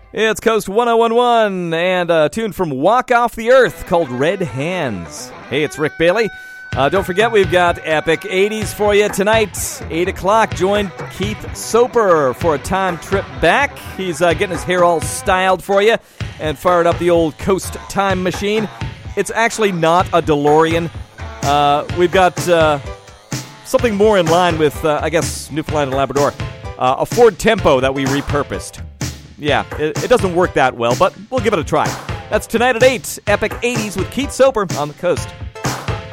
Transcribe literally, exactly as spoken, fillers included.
It's Coast one oh one one and a tune from Walk Off the Earth called Red Hands. Hey, it's Rick Bailey. Uh, don't forget, we've got Epic eighties for you tonight. eight o'clock, join Keith Soper for a time trip back. He's uh, getting his hair all styled for you and fired up the old Coast time machine. It's actually not a DeLorean. Uh, we've got uh, something more in line with, uh, I guess, Newfoundland and Labrador. Uh, a Ford Tempo that we repurposed. Yeah, it, it doesn't work that well, but we'll give it a try. That's tonight at eight, Epic eighties with Keith Soper on the Coast.